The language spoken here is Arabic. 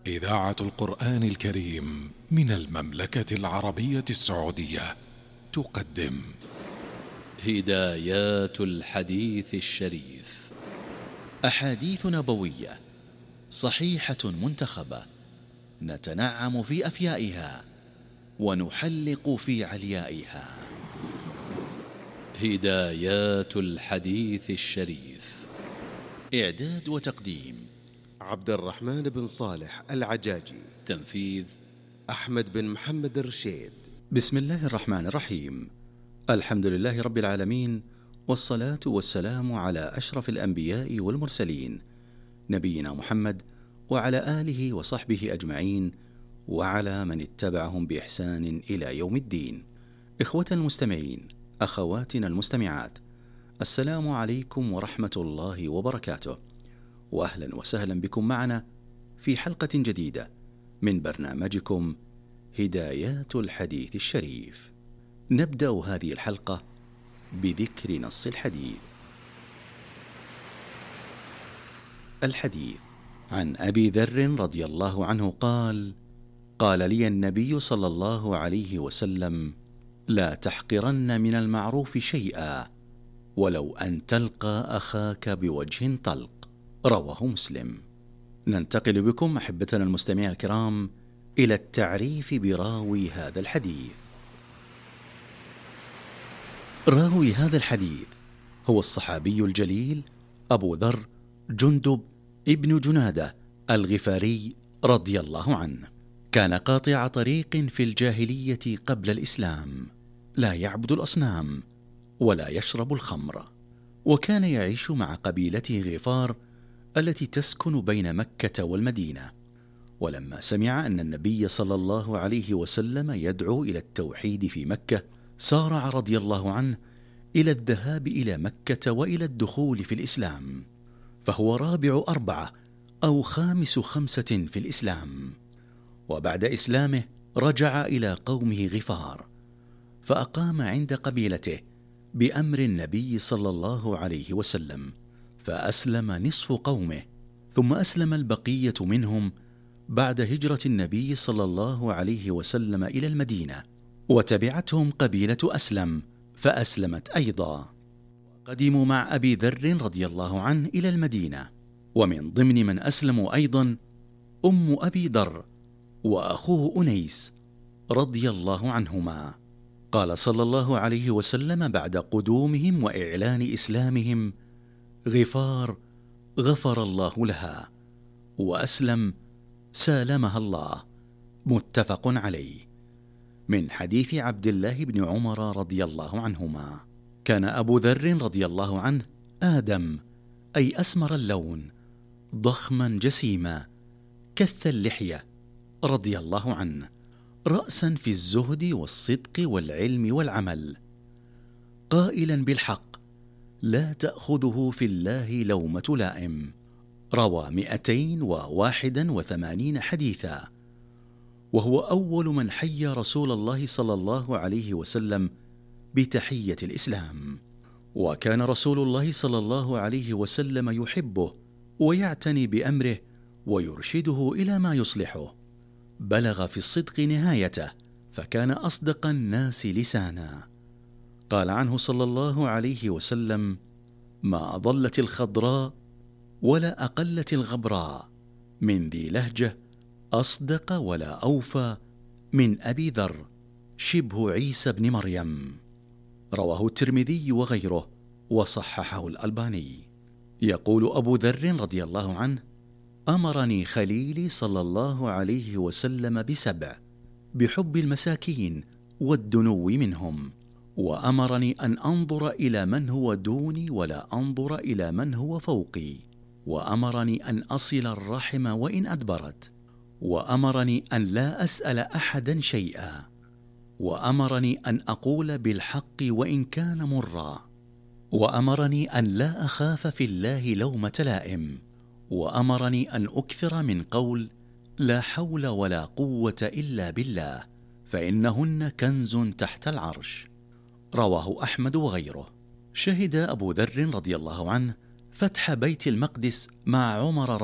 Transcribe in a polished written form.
إذاعة القرآن الكريم من المملكة العربية السعودية تقدم هدايات الحديث الشريف، أحاديث نبوية صحيحة منتخبة، نتنعم في أفيائها ونحلق في عليائها. هدايات الحديث الشريف، إعداد وتقديم عبد الرحمن بن صالح العجاجي، تنفيذ أحمد بن محمد الرشيد. بسم الله الرحمن الرحيم. الحمد لله رب العالمين، والصلاة والسلام على أشرف الأنبياء والمرسلين، نبينا محمد وعلى آله وصحبه أجمعين، وعلى من اتبعهم بإحسان إلى يوم الدين. إخوة المستمعين، أخواتنا المستمعات، السلام عليكم ورحمة الله وبركاته، وأهلا وسهلا بكم معنا في حلقة جديدة من برنامجكم هدايات الحديث الشريف. نبدأ هذه الحلقة بذكر نص الحديث. الحديث عن أبي ذر رضي الله عنه قال: قال لي النبي صلى الله عليه وسلم: لا تحقرن من المعروف شيئا ولو أن تلقى أخاك بوجه طلق. رواه مسلم. ننتقل بكم أحبتنا المستمعين الكرام إلى التعريف براوي هذا الحديث. راوي هذا الحديث هو الصحابي الجليل أبو ذر جندب ابن جنادة الغفاري رضي الله عنه. كان قاطع طريق في الجاهلية قبل الإسلام، لا يعبد الأصنام ولا يشرب الخمر، وكان يعيش مع قبيلته غفار التي تسكن بين مكة والمدينة. ولما سمع أن النبي صلى الله عليه وسلم يدعو إلى التوحيد في مكة، سارع رضي الله عنه إلى الذهاب إلى مكة وإلى الدخول في الإسلام، فهو رابع 4 أو خامس 5 في الإسلام. وبعد إسلامه رجع إلى قومه غفار، فأقام عند قبيلته بأمر النبي صلى الله عليه وسلم، فأسلم نصف قومه، ثم أسلم البقية منهم بعد هجرة النبي صلى الله عليه وسلم إلى المدينة، وتبعتهم قبيلة أسلم فأسلمت أيضا. قدموا مع أبي ذر رضي الله عنه إلى المدينة، ومن ضمن من أسلموا أيضا أم أبي ذر وأخوه أنيس رضي الله عنهما. قال صلى الله عليه وسلم بعد قدومهم وإعلان إسلامهم: غفار غفر الله لها، وأسلم سالمها الله. متفق عليه. من حديث عبد الله بن عمر رضي الله عنهما: كان أبو ذر رضي الله عنه آدم، أي أسمر اللون، ضخما جسيما، كث اللحية، رضي الله عنه، رأسا في الزهد والصدق والعلم والعمل، قائلا بالحق، لا تأخذه في الله لومة لائم. روى 281 حديثا، وهو أول من حيى رسول الله صلى الله عليه وسلم بتحية الإسلام. وكان رسول الله صلى الله عليه وسلم يحبه ويعتني بأمره ويرشده إلى ما يصلحه. بلغ في الصدق نهايته، فكان أصدق الناس لسانا. قال عنه صلى الله عليه وسلم: ما أضلت الخضراء ولا أقلت الغبراء من ذي لهجة أصدق ولا أوفى من أبي ذر شبه عيسى بن مريم. رواه الترمذي وغيره، وصححه الألباني. يقول أبو ذر رضي الله عنه: أمرني خليلي صلى الله عليه وسلم ب7: بحب المساكين والدنو منهم، وأمرني أن أنظر إلى من هو دوني ولا أنظر إلى من هو فوقي، وأمرني أن أصل الرحم وإن أدبرت، وأمرني أن لا أسأل أحدا شيئا، وأمرني أن أقول بالحق وإن كان مرا، وأمرني أن لا أخاف في الله لومة لائم، وأمرني أن أكثر من قول لا حول ولا قوة إلا بالله، فإنهن كنز تحت العرش. رواه أحمد وغيره. شهد أبو ذر رضي الله عنه فتح بيت المقدس مع عمر